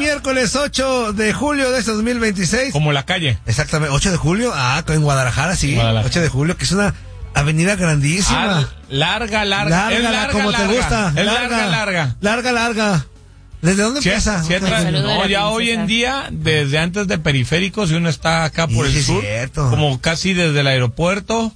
miércoles 8 de julio de este 2026. Como la calle. Exactamente, 8 de julio, en Guadalajara, sí. Guadalajara. 8 de julio, que es una avenida grandísima. Larga. Es larga, como te gusta. Es larga. Larga. ¿Desde dónde empieza? No, ya hoy en día, desde antes de Periférico, si uno está acá por el sur, como casi desde el aeropuerto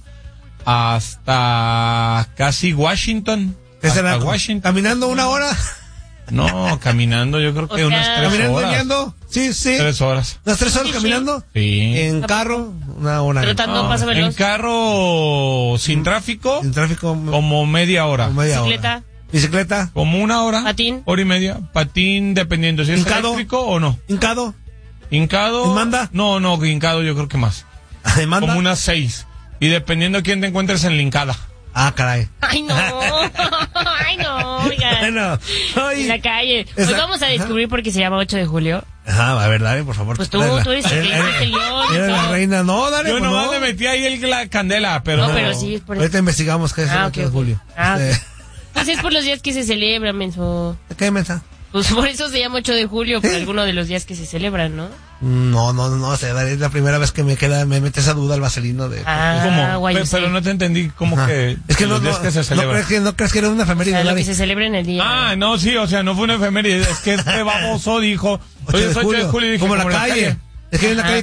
hasta casi Washington. Hasta Washington. ¿Caminando una hora? No, caminando yo creo que unas 3 horas. ¿Caminando? Sí. 3 horas. ¿Unas 3 horas caminando? Sí. ¿En carro? Una hora. En carro sin tráfico. Como media hora. ¿Bicicleta? Como 1 hora. ¿Patín? Hora y media. Patín, dependiendo si es eléctrico o no. ¿Hincado? ¿En manda? No, hincado yo creo que más. ¿En manda? Como unas 6. Y dependiendo de quién te encuentres en la hincada. Caray. Ay, no, oigan. Bueno, en la calle. Pues vamos a descubrir por qué se llama 8 de julio. A ver, dale, por favor. Pues tú eres el león. Eres la reina. No, dale, yo nomás le metí ahí la candela, pero... No, pero sí, es por eso. Ahorita investigamos qué es el 8 de julio. Pues es por los días que se celebran, menso. ¿Qué, mensa? Pues por eso se llama 8 de julio, por alguno de los días que se celebran, ¿no? No, o sea, es la primera vez que me mete esa duda el vaselino de... ¿Cómo? Pero no te entendí cómo que... Es que los días que se celebran. No crees que era una efeméride. Lo que se celebra en el día. No, sí, o sea, no fue una efeméride, es que este baboso dijo... 8 de julio, y dije, como la calle. Es que hay una calle